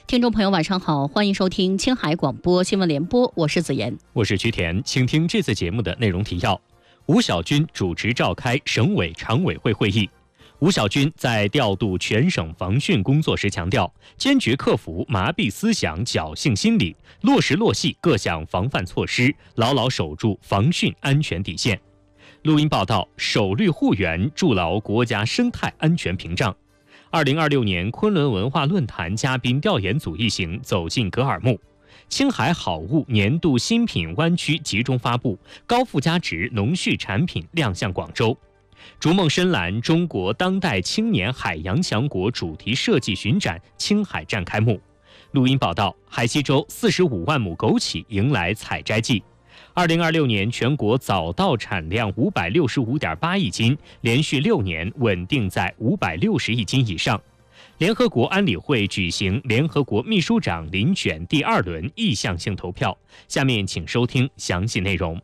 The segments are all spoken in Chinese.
听众朋友晚上好，欢迎收听青海广播新闻联播，我是子妍， 我是曲田，请听这次节目的内容提要。吴小军主持召开省委常委会会议。吴小军在调度全省防汛工作时强调，坚决克服麻痹思想、侥幸心理，落实落细各项防范措施，牢牢守住防汛安全底线。录音报道：守绿护园，筑牢国家生态安全屏障。2026年昆仑文化论坛嘉宾调研组一行走进格尔木。青海好物年度新品湾区集中发布，高附加值农畜产品亮相广州。逐梦深蓝中国当代青年海洋强国主题设计巡展青海站开幕。录音报道：海西州45万亩枸杞迎来采摘季。2026年全国早稻产量565.8亿斤，连续6年稳定在560亿斤以上。联合国安理会举行联合国秘书长遴选第2轮意向性投票。下面请收听详细内容。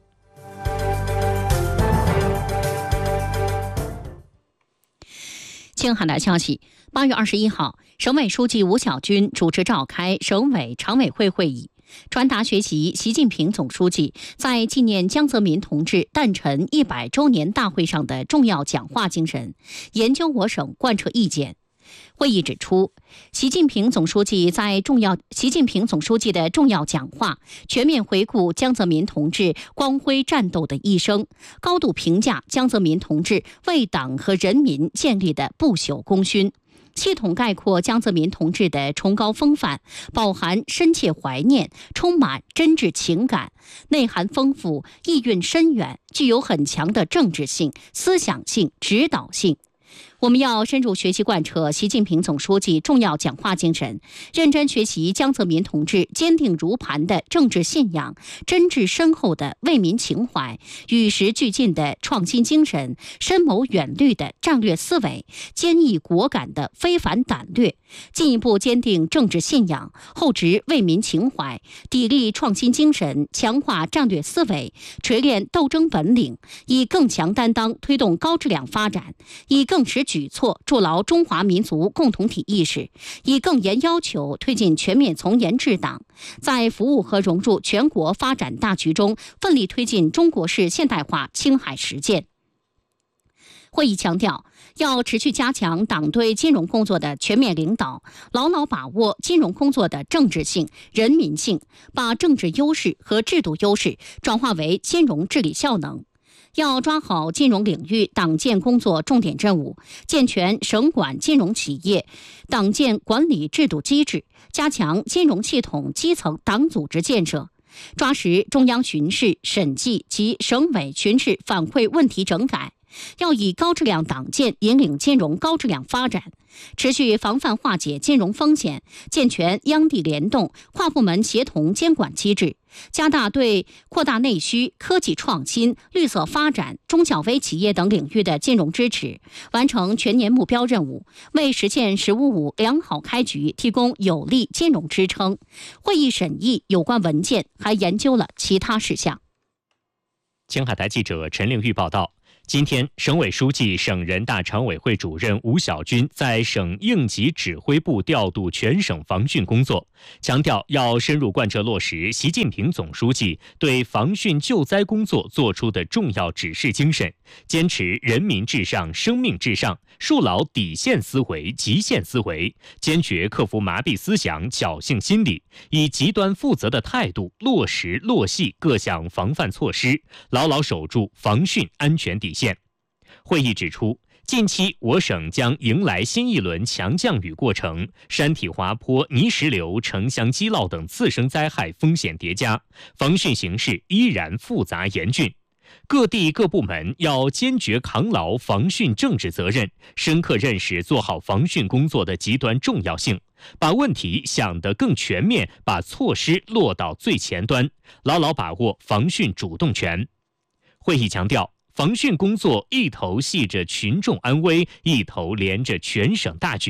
青海的消息：8月21号，省委书记吴小军主持召开省委常委会会议，传达学习习近平总书记在纪念江泽民同志诞辰100周年大会上的重要讲话精神，研究我省贯彻意见。会议指出，习近平总书记的重要讲话全面回顾江泽民同志光辉战斗的一生，高度评价江泽民同志为党和人民建立的不朽功勋，系统概括江泽民同志的崇高风范，饱含深切怀念，充满真挚情感，内涵丰富，意蕴深远，具有很强的政治性、思想性、指导性。我们要深入学习贯彻习近平总书记重要讲话精神，认真学习江泽民同志坚定如磐的政治信仰、真挚深厚的为民情怀、与时俱进的创新精神、深谋远虑的战略思维、坚毅果敢的非凡胆略，进一步坚定政治信仰，厚植为民情怀，砥砺创新精神，强化战略思维，锤炼斗争本领，以更强担当推动高质量发展，以更实举措筑牢中华民族共同体意识，以更严要求推进全面从严治党，在服务和融入全国发展大局中奋力推进中国式现代化青海实践。会议强调，要持续加强党对金融工作的全面领导，牢牢把握金融工作的政治性、人民性，把政治优势和制度优势转化为金融治理效能。要抓好金融领域党建工作重点任务，健全省管金融企业党建管理制度机制，加强金融系统基层党组织建设，抓实中央巡视、审计及省委巡视反馈问题整改，要以高质量党建引领金融高质量发展，持续防范化解金融风险，健全央地联动、跨部门协同监管机制，加大对扩大内需、科技创新、绿色发展、中小微企业等领域的金融支持，完成全年目标任务，为实现“十五五”良好开局提供有力金融支撑。会议审议有关文件，还研究了其他事项。 青海台记者陈令玉报道。今天，省委书记、省人大常委会主任吴小军在省应急指挥部调度全省防汛工作，强调要深入贯彻落实习近平总书记对防汛救灾工作作出的重要指示精神，坚持人民至上、生命至上，树牢底线思维、极限思维，坚决克服麻痹思想、侥幸心理，以极端负责的态度落实落细各项防范措施，牢牢守住防汛安全底线。会议指出，近期我省将迎来新一轮强降雨过程，山体滑坡、泥石流、城乡积涝等次生灾害风险叠加，防汛形势依然复杂严峻。各地各部门要坚决扛牢防汛政治责任，深刻认识做好防汛工作的极端重要性，把问题想得更全面，把措施落到最前端，牢牢把握防汛主动权。会议强调，防汛工作一头系着群众安危，一头连着全省大局。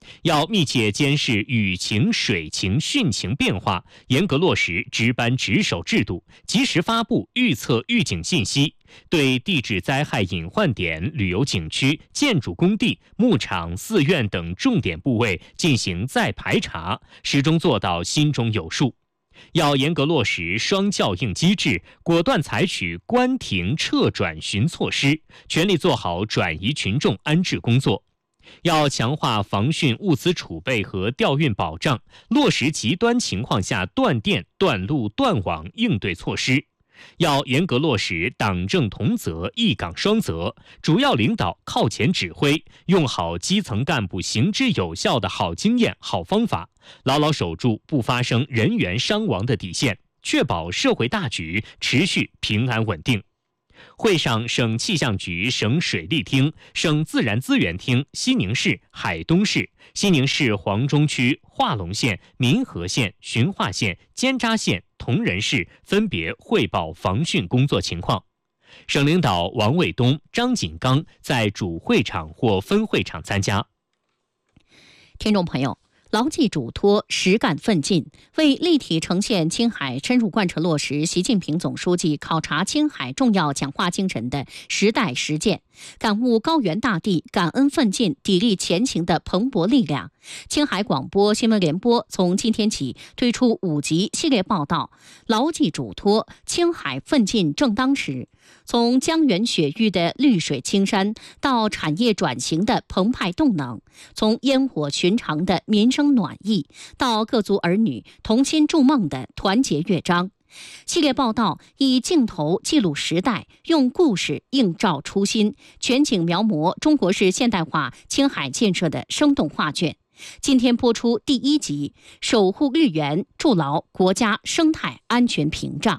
要密切监视雨情、水情、汛情变化，严格落实值班值守制度，及时发布预测预警信息，对地质灾害隐患点、旅游景区、建筑工地、牧场、寺院等重点部位进行再排查，始终做到心中有数。要严格落实双校应机制，果断采取关停撤转巡措施，全力做好转移群众安置工作。要强化防汛物资储备和调运保障，落实极端情况下断电、断路、断网应对措施。要严格落实党政同责、一岗双责，主要领导靠前指挥，用好基层干部行之有效的好经验、好方法，牢牢守住不发生人员伤亡的底线，确保社会大局持续平安稳定。会上，省气象局、省水利厅、省自然资源厅、西宁市、海东市、西宁市黄中区、化隆县、民和县、循化县、尖扎县、铜仁市分别汇报防汛工作情况。省领导王卫东、张锦刚在主会场或分会场参加。 听众朋友，牢记嘱托，实干奋进，为立体呈现青海深入贯彻落实习近平总书记考察青海重要讲话精神的时代实践，感悟高原大地感恩奋进、砥砺前行的蓬勃力量，青海广播新闻联播从今天起推出5集系列报道，牢记嘱托，青海奋进正当时。从江源雪域的绿水青山到产业转型的澎湃动能，从烟火寻常的民生暖意到各族儿女同心筑梦的团结乐章。系列报道以镜头记录时代，用故事映照初心，全景描摹中国式现代化青海建设的生动画卷。今天播出第1集，守护绿源，筑牢国家生态安全屏障。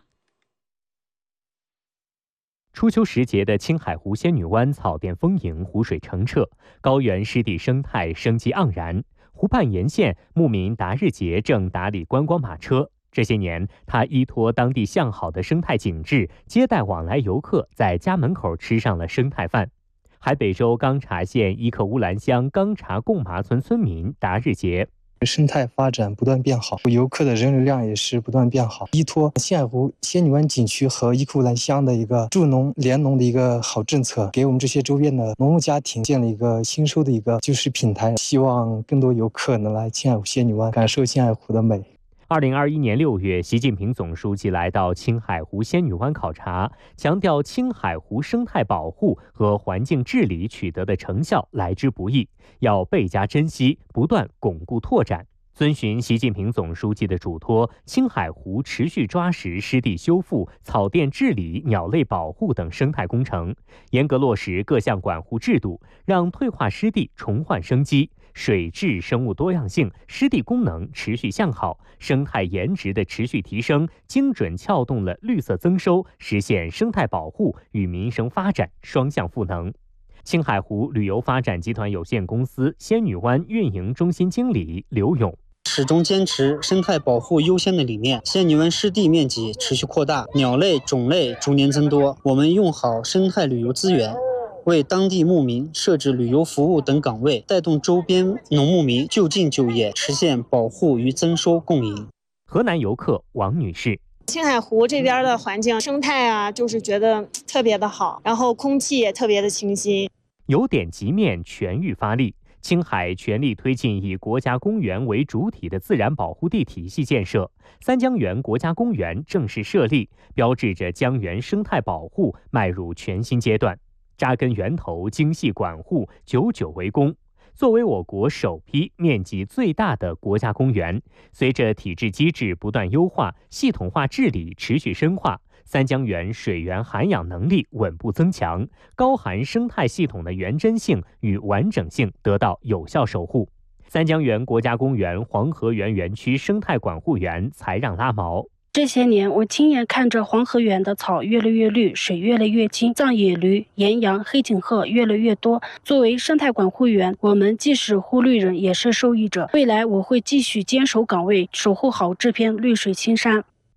初秋时节的青海湖仙女湾草甸丰盈，湖水澄澈，高原湿地生态生机盎然。湖畔沿线，牧民达日杰正打理观光马车。这些年，他依托当地向好的生态景致，接待往来游客在家门口吃上了生态饭。海北州钢察县伊克乌兰乡钢察贡麻村村民达日杰。 生态发展不断变好，游客的人流量也是不断变好。依托青海湖仙女湾景区和伊克乌兰乡的一个助农联农的一个好政策，给我们这些周边的农牧家庭建了一个兴收的一个就是平台，希望更多游客能来青海湖仙女湾感受青海湖的美。 2021年6月，习近平总书记来到青海湖仙女湾考察，强调青海湖生态保护和环境治理取得的成效来之不易，要倍加珍惜，不断巩固拓展。遵循习近平总书记的嘱托，青海湖持续抓实湿地修复、草甸治理、鸟类保护等生态工程，严格落实各项管护制度，让退化湿地重焕生机，水质生物多样性、湿地功能持续向好，生态颜值的持续提升，精准撬动了绿色增收，实现生态保护与民生发展双向赋能。青海湖旅游发展集团有限公司仙女湾运营中心经理刘勇。 始终坚持生态保护优先的理念，仙女湾湿地面积持续扩大，鸟类种类逐年增多。我们用好生态旅游资源，为当地牧民设置旅游服务等岗位，带动周边农牧民就近就业，实现保护与增收共赢。 河南游客王女士。 青海湖这边的环境生态啊，就是觉得特别的好，然后空气也特别的清新。 由点及面，全域发力。青海全力推进以国家公园为主体的自然保护地体系建设，三江源国家公园正式设立，标志着江源生态保护迈入全新阶段。扎根源头，精细管护，久久为功。作为我国首批面积最大的国家公园，随着体制机制不断优化，系统化治理持续深化，三江源水源涵养能力稳步增强，高含生态系统的原真性与完整性得到有效守护。三江源国家公园黄河源园区生态管护员才让拉毛。 这些年，我亲眼看着黄河源的草越来越绿，水越来越清，藏野驴、岩羊、黑颈鹤越来越多。作为生态管护员，我们既是护绿人，也是受益者。未来我会继续坚守岗位，守护好这片绿水青山。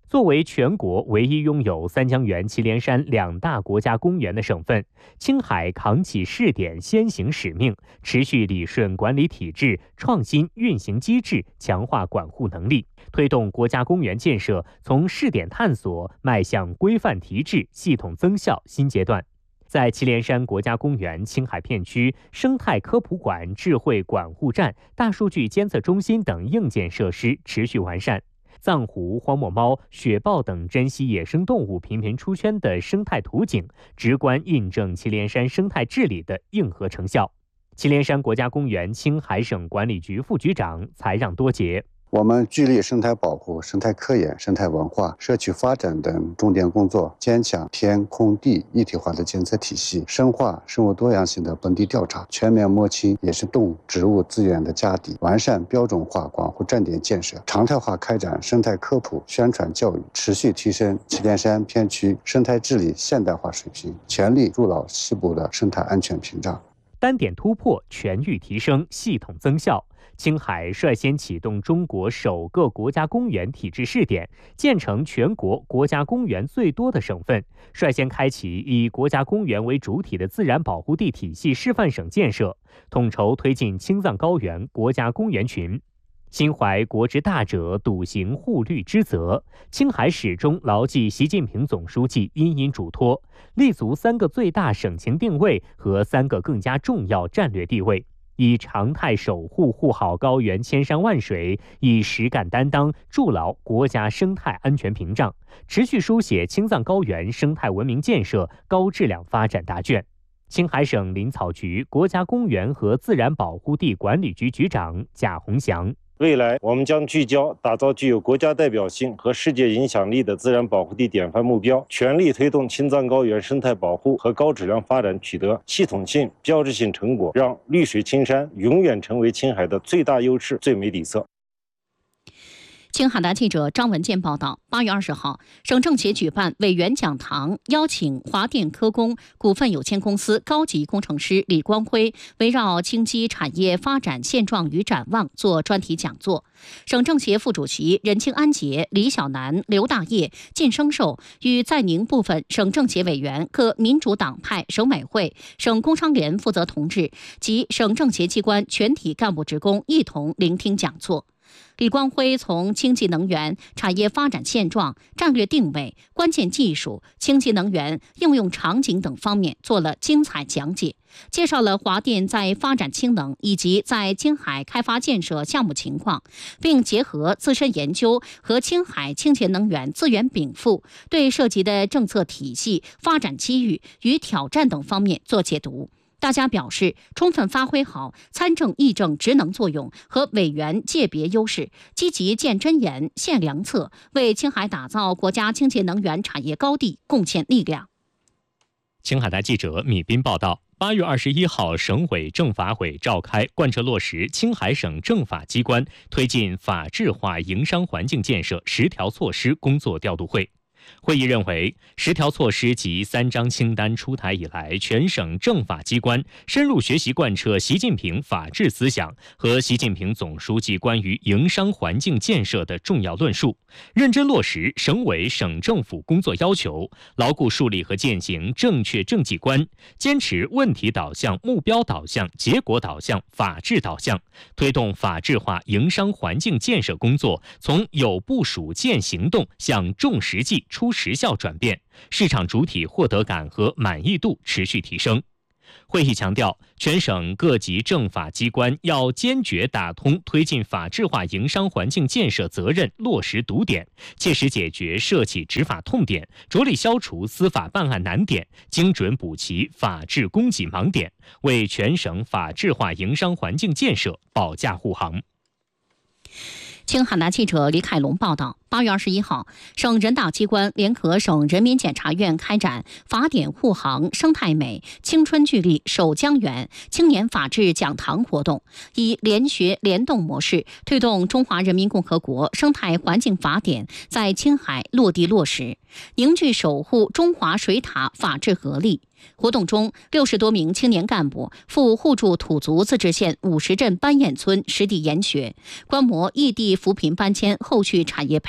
作为全国唯一拥有三江源、祁连山2大国家公园的省份，青海扛起试点先行使命，持续理顺管理体制，创新运行机制，强化管护能力，推动国家公园建设从试点探索迈向规范提质、系统增效新阶段。在祁连山国家公园青海片区生态科普馆、智慧管护站、大数据监测中心等硬件设施持续完善。藏狐、荒漠猫、雪豹等珍稀野生动物频频出圈的生态图景，直观印证祁连山生态治理的硬核成效。祁连山国家公园青海省管理局副局长才让多杰。 我们聚力生态保护、生态科研、生态文化、社区发展等重点工作，坚强天空地一体化的监测体系，深化生物多样性的本地调查，全面摸清野生动植物资源的价底，完善标准化管护站点建设，常态化开展生态科普宣传教育，持续提升祁连山片区生态治理现代化水平，全力筑牢西部的生态安全屏障。 单点突破，全域提升，系统增效。青海率先启动中国首个国家公园体制试点，建成全国国家公园最多的省份，率先开启以国家公园为主体的自然保护地体系示范省建设，统筹推进青藏高原国家公园群。心怀国之大者，笃行护绿之责。青海始终牢记习近平总书记殷殷嘱托，立足3个最大省情定位和3个更加重要战略地位，以常态守护护好高原千山万水，以实干担当筑牢国家生态安全屏障，持续书写青藏高原生态文明建设高质量发展答卷。青海省林草局国家公园和自然保护地管理局局长贾洪祥。 未来我们将聚焦打造具有国家代表性和世界影响力的自然保护地典范目标，全力推动青藏高原生态保护和高质量发展取得系统性、标志性成果，让绿水青山永远成为青海的最大优势、最美底色。 青海的记者张文健报道，8月20号，省政协举办委员讲堂，邀请华电科工股份有限公司高级工程师李光辉围绕京基产业发展现状与展望做专题讲座。省政协副主席任庆安杰、李小南、刘大业、靳生寿与在宁部分省政协委员、各民主党派省委会、省工商联负责同志及省政协机关全体干部职工一同聆听讲座。李光辉从经济能源产业发展现状、战略定位、关键技术、清洁能源应用场景等方面做了精彩讲解，介绍了华电在发展氢能以及在青海开发建设项目情况，并结合自身研究和青海清洁能源资源禀赋，对涉及的政策体系、发展机遇与挑战等方面做解读。大家表示，充分发挥好参政议政职能作用和委员界别优势，积极建真言、献良策，为青海打造国家清洁能源产业高地贡献力量。 青海台记者米斌报道，8月21号，省委政法委召开贯彻落实青海省政法机关推进法治化营商环境建设10条措施工作调度会。会议认为，10条措施及3张清单出台以来，全省政法机关深入学习贯彻习近平法治思想和习近平总书记关于营商环境建设的重要论述，认真落实省委省政府工作要求，牢固树立和践行正确政绩观，坚持问题导向、目标导向、结果导向、法治导向，推动法治化营商环境建设工作从有部署见行动向重实际出实效转变，市场主体获得感和满意度持续提升。会议强调，全省各级政法机关要坚决打通推进法治化营商环境建设责任落实堵点，切实解决涉企执法痛点，着力消除司法办案难点，精准补齐法治供给盲点，为全省法治化营商环境建设保驾护航。 青海的记者李凯龙报道，8月21号，省人大机关联合省人民检察院开展法典护航、生态美、青春聚力守江源青年法治讲堂活动，以联学联动模式推动中华人民共和国生态环境法典在青海落地落实，凝聚守护中华水塔法治合力。活动中，60多名青年干部赴互助土族自治县50镇班堰村实地研学，观摩异地扶贫搬迁后续产业培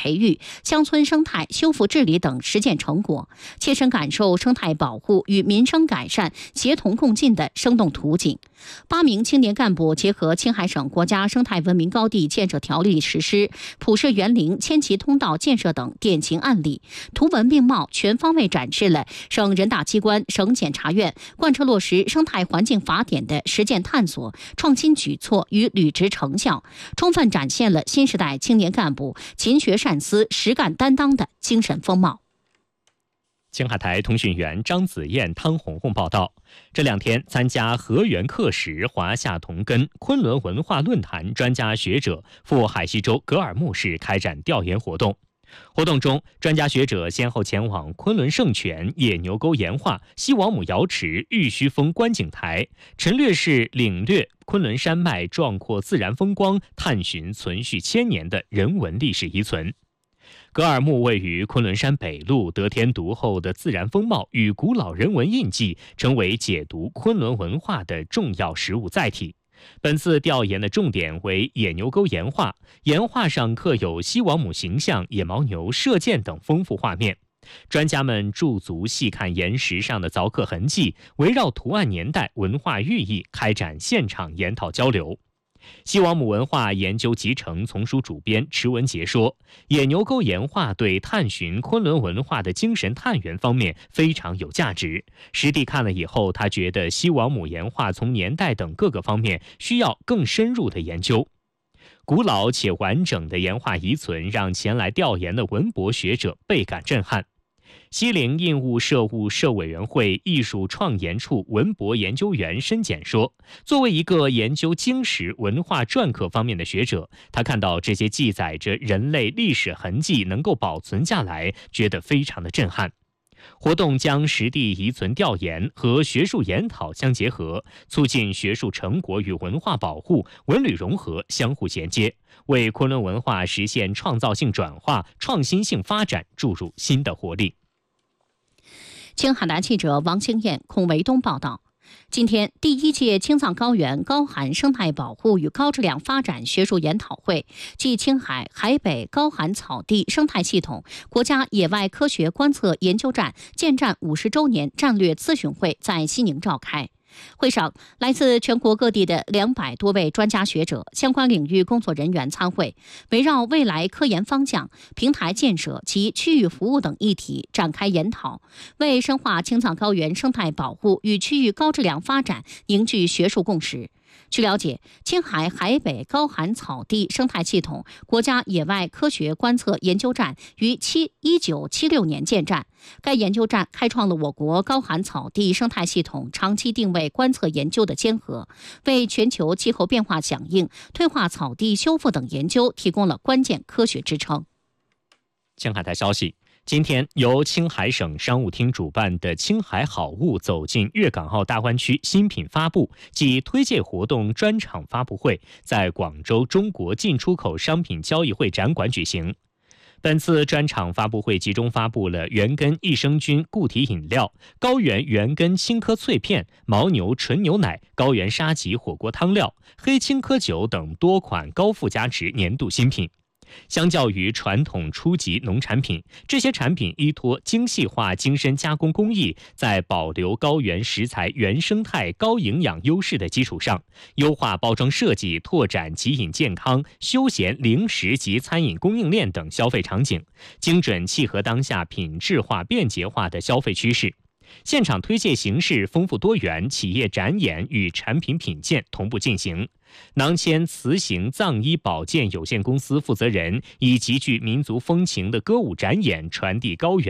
培育、乡村生态修复治理等实践成果，切身感受生态保护与民生改善协同共进的生动图景。8名青年干部结合青海省国家生态文明高地建设条例实施、普设园林、千旗通道建设等典型案例，图文并茂，全方位展示了省人大机关、省检察院贯彻落实生态环境法典的实践探索、创新举措与履职成效，充分展现了新时代青年干部勤学善思、实干担当的精神风貌。 青海台通讯员张子燕、汤红红报道，这2天参加河源课时华夏同根昆仑文化论坛专家学者赴海西州格尔木市开展调研活动。活动中，专家学者先后前往昆仑圣泉、野牛沟岩画、西王母瑶池、玉虚峰观景台，陈略式领略昆仑山脉壮阔自然风光，探寻存续千年的人文历史遗存。格尔木位于昆仑山北麓，得天独厚的自然风貌与古老人文印记，成为解读昆仑文化的重要实物载体。本次调研的重点为野牛沟岩画，岩画上刻有西王母形象、野牦牛射箭等丰富画面。专家们驻足细看岩石上的凿刻痕迹，围绕图案年代、文化寓意开展现场研讨交流。西王母文化研究集成丛书主编池文杰说，野牛沟岩画对探寻昆仑文化的精神探源方面非常有价值。实地看了以后，他觉得西王母岩画从年代等各个方面需要更深入的研究。古老且完整的岩画遗存让前来调研的文博学者倍感震撼。西陵印务社务社委员会艺术创研处文博研究员申简说，作为一个研究经史文化篆刻方面的学者，他看到这些记载着人类历史痕迹能够保存下来，觉得非常的震撼。活动将实地遗存调研和学术研讨相结合，促进学术成果与文化保护、文旅融合相互衔接，为昆仑文化实现创造性转化、创新性发展注入新的活力。 青海台记者王兴燕、孔维东报道。今天，第1届青藏高原高寒生态保护与高质量发展学术研讨会暨青海海北高寒草地生态系统国家野外科学观测研究站建站50周年战略咨询会在西宁召开。会上，来自全国各地的200多位专家学者、相关领域工作人员参会，围绕未来科研方向、平台建设及区域服务等议题展开研讨，为深化青藏高原生态保护与区域高质量发展凝聚学术共识。据了解，青海海北高寒草地生态系统国家野外科学观测研究站于1976年建站。该研究站开创了我国高寒草地生态系统长期定位观测研究的先河，为全球气候变化响应、退化草地修复等研究提供了关键科学支撑。 青海台消息，今天由青海省商务厅主办的青海好物走进粤港澳大湾区新品发布及推介活动专场发布会在广州中国进出口商品交易会展馆举行。本次专场发布会集中发布了原根益生菌固体饮料、高原原根青稞脆片、牦牛纯牛奶、高原沙棘火锅汤料、黑青稞酒等多款高附加值年度新品。相较于传统初级农产品，这些产品依托精细化精深加工工艺，在保留高原食材原生态高营养优势的基础上，优化包装设计，拓展即饮健康、休闲、零食及餐饮供应链等消费场景，精准契合当下品质化、便捷化的消费趋势。现场推介形式丰富多元，企业展演与产品品鉴同步进行。囊谦慈行藏医保健有限公司负责人以极具民族风情的歌舞展演传递高原